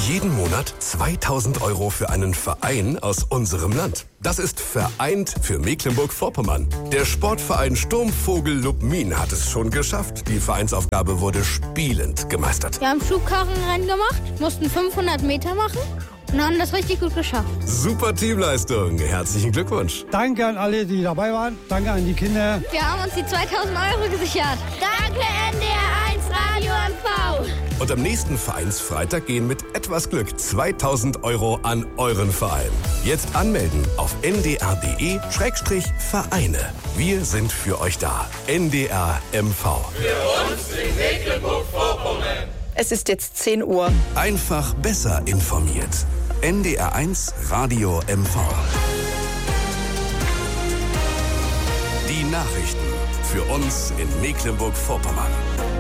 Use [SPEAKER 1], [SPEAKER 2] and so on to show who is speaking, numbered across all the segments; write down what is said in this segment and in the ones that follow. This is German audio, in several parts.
[SPEAKER 1] Jeden Monat 2.000 € für einen Verein aus unserem Land. Das ist Vereint für Mecklenburg-Vorpommern. Der Sportverein Sturmvogel Lubmin hat es schon geschafft. Die Vereinsaufgabe wurde spielend gemeistert.
[SPEAKER 2] Wir haben Schubkarrenrennen gemacht, mussten 500 Meter machen und haben das richtig gut geschafft.
[SPEAKER 1] Super Teamleistung. Herzlichen Glückwunsch.
[SPEAKER 3] Danke an alle, die dabei waren. Danke an die Kinder.
[SPEAKER 2] Wir haben uns die 2.000 € gesichert. Danke NDR1 Radio MV.
[SPEAKER 1] Und am nächsten Vereinsfreitag gehen mit etwas Glück 2.000 € an euren Verein. Jetzt anmelden auf ndr.de/Vereine. Wir sind für euch da. NDR MV.
[SPEAKER 4] Für uns in Mecklenburg-Vorpommern.
[SPEAKER 5] Es ist jetzt 10 Uhr.
[SPEAKER 1] Einfach besser informiert. NDR1 Radio MV. Die Nachrichten für uns in Mecklenburg-Vorpommern.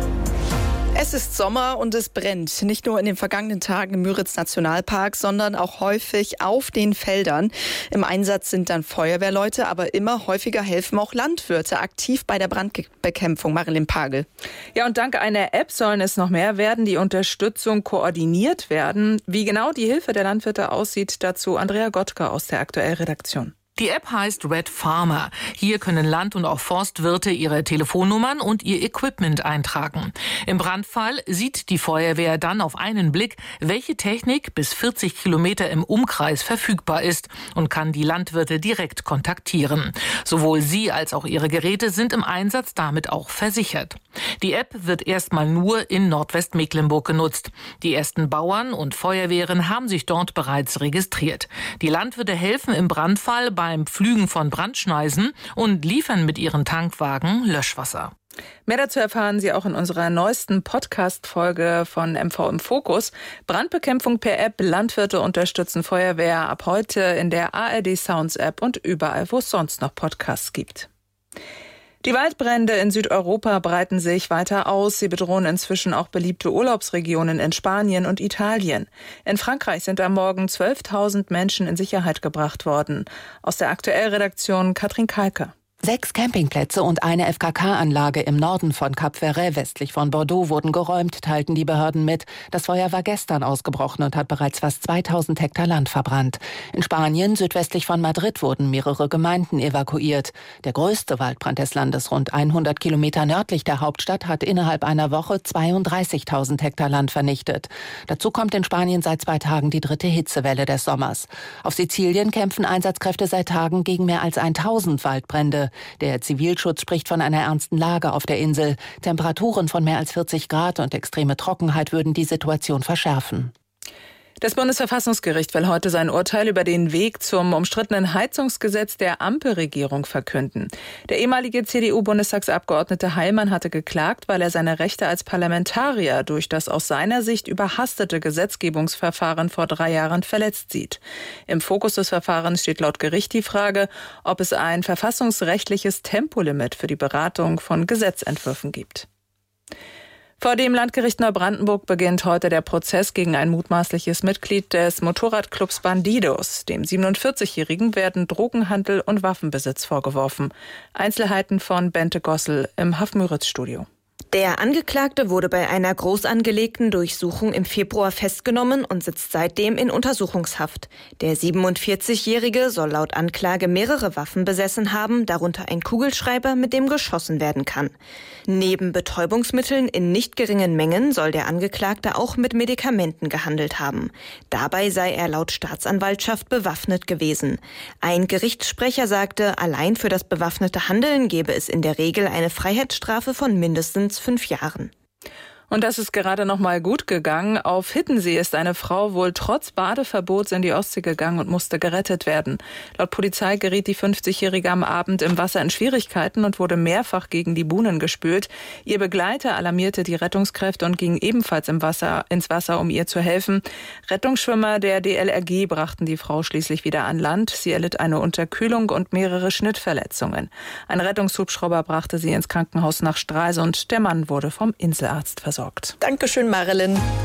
[SPEAKER 5] Es ist Sommer und es brennt. Nicht nur in den vergangenen Tagen im Müritz-Nationalpark, sondern auch häufig auf den Feldern. Im Einsatz sind dann Feuerwehrleute, aber immer häufiger helfen auch Landwirte aktiv bei der Brandbekämpfung. Marilyn Pagel.
[SPEAKER 6] Ja, und dank einer App sollen es noch mehr werden, die Unterstützung koordiniert werden. Wie genau die Hilfe der Landwirte aussieht, dazu Andrea Gottke aus der Aktuell-Redaktion.
[SPEAKER 7] Die App heißt Red Farmer. Hier können Land- und auch Forstwirte ihre Telefonnummern und ihr Equipment eintragen. Im Brandfall sieht die Feuerwehr dann auf einen Blick, welche Technik bis 40 Kilometer im Umkreis verfügbar ist und kann die Landwirte direkt kontaktieren. Sowohl sie als auch ihre Geräte sind im Einsatz damit auch versichert. Die App wird erstmal nur in Nordwestmecklenburg genutzt. Die ersten Bauern und Feuerwehren haben sich dort bereits registriert. Die Landwirte helfen im Brandfall beim Pflügen von Brandschneisen und liefern mit ihren Tankwagen Löschwasser.
[SPEAKER 6] Mehr dazu erfahren Sie auch in unserer neuesten Podcast-Folge von MV im Fokus. Brandbekämpfung per App, Landwirte unterstützen Feuerwehr ab heute in der ARD Sounds App und überall, wo es sonst noch Podcasts gibt. Die Waldbrände in Südeuropa breiten sich weiter aus. Sie bedrohen inzwischen auch beliebte Urlaubsregionen in Spanien und Italien. In Frankreich sind am Morgen 12.000 Menschen in Sicherheit gebracht worden. Aus der Aktuell-Redaktion Katrin Kalke.
[SPEAKER 8] 6 Campingplätze und eine FKK-Anlage im Norden von Cap Ferret, westlich von Bordeaux, wurden geräumt, teilten die Behörden mit. Das Feuer war gestern ausgebrochen und hat bereits fast 2.000 Hektar Land verbrannt. In Spanien, südwestlich von Madrid, wurden mehrere Gemeinden evakuiert. Der größte Waldbrand des Landes, rund 100 Kilometer nördlich der Hauptstadt, hat innerhalb einer Woche 32.000 Hektar Land vernichtet. Dazu kommt in Spanien seit 2 Tagen die 3. Hitzewelle des Sommers. Auf Sizilien kämpfen Einsatzkräfte seit Tagen gegen mehr als 1.000 Waldbrände. Der Zivilschutz spricht von einer ernsten Lage auf der Insel. Temperaturen von mehr als 40 Grad und extreme Trockenheit würden die Situation verschärfen.
[SPEAKER 6] Das Bundesverfassungsgericht will heute sein Urteil über den Weg zum umstrittenen Heizungsgesetz der Ampelregierung verkünden. Der ehemalige CDU-Bundestagsabgeordnete Heilmann hatte geklagt, weil er seine Rechte als Parlamentarier durch das aus seiner Sicht überhastete Gesetzgebungsverfahren vor 3 Jahren verletzt sieht. Im Fokus des Verfahrens steht laut Gericht die Frage, ob es ein verfassungsrechtliches Tempolimit für die Beratung von Gesetzentwürfen gibt. Vor dem Landgericht Neubrandenburg beginnt heute der Prozess gegen ein mutmaßliches Mitglied des Motorradclubs Bandidos. Dem 47-Jährigen werden Drogenhandel und Waffenbesitz vorgeworfen. Einzelheiten von Bente Gossel im Haff-Müritz-Studio.
[SPEAKER 9] Der Angeklagte wurde bei einer groß angelegten Durchsuchung im Februar festgenommen und sitzt seitdem in Untersuchungshaft. Der 47-Jährige soll laut Anklage mehrere Waffen besessen haben, darunter ein Kugelschreiber, mit dem geschossen werden kann. Neben Betäubungsmitteln in nicht geringen Mengen soll der Angeklagte auch mit Medikamenten gehandelt haben. Dabei sei er laut Staatsanwaltschaft bewaffnet gewesen. Ein Gerichtssprecher sagte, allein für das bewaffnete Handeln gebe es in der Regel eine Freiheitsstrafe von mindestens 5 Jahren.
[SPEAKER 6] Und das ist gerade noch mal gut gegangen. Auf Hittensee ist eine Frau wohl trotz Badeverbots in die Ostsee gegangen und musste gerettet werden. Laut Polizei geriet die 50-Jährige am Abend im Wasser in Schwierigkeiten und wurde mehrfach gegen die Buhnen gespült. Ihr Begleiter alarmierte die Rettungskräfte und ging ebenfalls ins Wasser, um ihr zu helfen. Rettungsschwimmer der DLRG brachten die Frau schließlich wieder an Land. Sie erlitt eine Unterkühlung und mehrere Schnittverletzungen. Ein Rettungshubschrauber brachte sie ins Krankenhaus nach Stralsund. Der Mann wurde vom Inselarzt versorgt.
[SPEAKER 5] Dankeschön, Marilyn.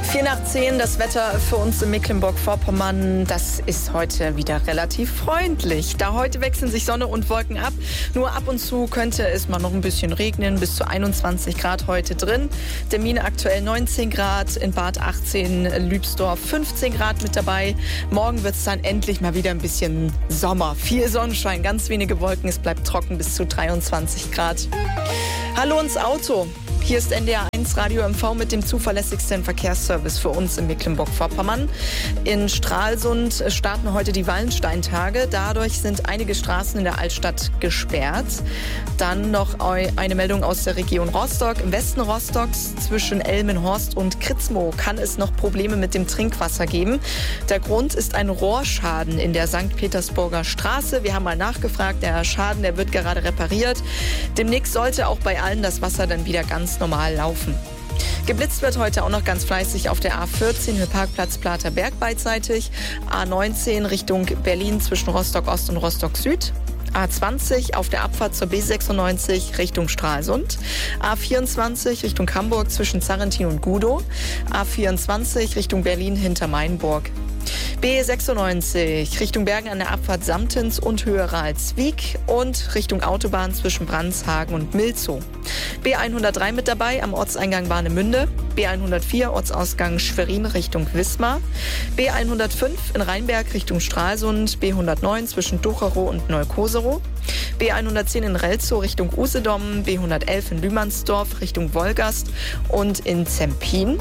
[SPEAKER 5] 10:04, das Wetter für uns in Mecklenburg-Vorpommern, das ist heute wieder relativ freundlich. Da heute wechseln sich Sonne und Wolken ab. Nur ab und zu könnte es mal noch ein bisschen regnen, bis zu 21 Grad heute drin. Der Mine aktuell 19 Grad, in Bad 18, Lübsdorf 15 Grad mit dabei. Morgen wird es dann endlich mal wieder ein bisschen Sommer. Viel Sonnenschein, ganz wenige Wolken, es bleibt trocken bis zu 23 Grad. Hallo ins Auto. Hier ist NDR 1 Radio MV mit dem zuverlässigsten Verkehrsservice für uns in Mecklenburg-Vorpommern. In Stralsund starten heute die Wallensteintage. Dadurch sind einige Straßen in der Altstadt gesperrt. Dann noch eine Meldung aus der Region Rostock. Im Westen Rostocks zwischen Elmenhorst und Kritzmo kann es noch Probleme mit dem Trinkwasser geben. Der Grund ist ein Rohrschaden in der St. Petersburger Straße. Wir haben mal nachgefragt. Der Schaden, der wird gerade repariert. Demnächst sollte auch bei allen das Wasser dann wieder ganz normal laufen. Geblitzt wird heute auch noch ganz fleißig auf der A14 Parkplatz Platerberg beidseitig, A19 Richtung Berlin zwischen Rostock Ost und Rostock Süd, A20 auf der Abfahrt zur B96 Richtung Stralsund, A24 Richtung Hamburg zwischen Zarrentin und Gudow, A24 Richtung Berlin hinter Mainburg. B96 Richtung Bergen an der Abfahrt Samtens und Höhe-Ralswiek und Richtung Autobahn zwischen Brandshagen und Milzow. B103 mit dabei am Ortseingang Warnemünde, B104 Ortsausgang Schwerin Richtung Wismar, B105 in Rheinberg Richtung Stralsund, B109 zwischen Docherow und Neukoserow, B110 in Relzow Richtung Usedom, B111 in Lümansdorf Richtung Wolgast und in Zempin.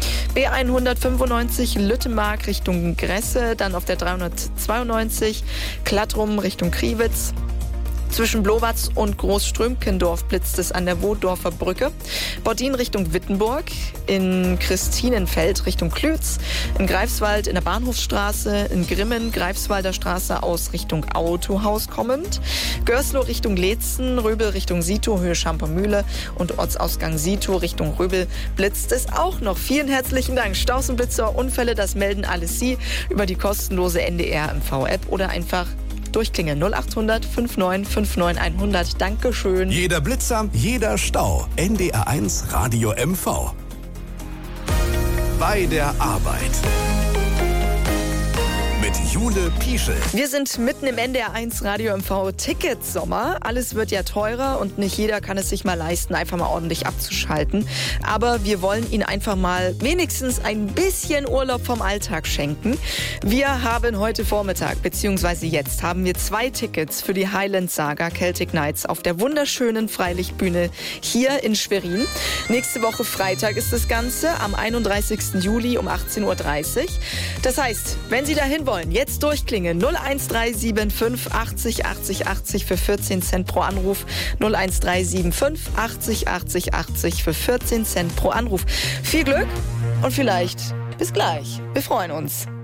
[SPEAKER 5] B195 Lüttemark Richtung Gresse, dann auf der 392 Klattrum Richtung Kriwitz. Zwischen Blowatz und Großströmkendorf blitzt es an der Wohdorfer Brücke. Bordin Richtung Wittenburg, in Christinenfeld Richtung Klütz, in Greifswald in der Bahnhofsstraße, in Grimmen Greifswalder Straße aus Richtung Autohaus kommend, Görslow Richtung Leetzen, Röbel Richtung Sito, Höhe Schampermühle und Ortsausgang Sito Richtung Röbel blitzt es auch noch. Vielen herzlichen Dank. Staus und Blitzer, Unfälle, das melden alles Sie über die kostenlose NDR MV-App oder einfach durchklingeln 0800 59 59 100. Dankeschön.
[SPEAKER 1] Jeder Blitzer, jeder Stau. NDR 1 Radio MV. Bei der Arbeit. Mit Jule Pieschel.
[SPEAKER 5] Wir sind mitten im NDR 1 Radio MV Ticketsommer. Alles wird ja teurer und nicht jeder kann es sich mal leisten, einfach mal ordentlich abzuschalten. Aber wir wollen Ihnen einfach mal wenigstens ein bisschen Urlaub vom Alltag schenken. Wir haben heute Vormittag, beziehungsweise jetzt, haben wir 2 Tickets für die Highland Saga Celtic Nights auf der wunderschönen Freilichtbühne hier in Schwerin. Nächste Woche Freitag ist das Ganze, am 31. Juli um 18:30 Uhr. Das heißt, wenn Sie dahin wollen, jetzt durchklingeln 01375 80 80 80 für 14 Cent pro Anruf, 01375 80 80 80 für 14 Cent pro Anruf. Viel Glück und vielleicht bis gleich. Wir freuen uns.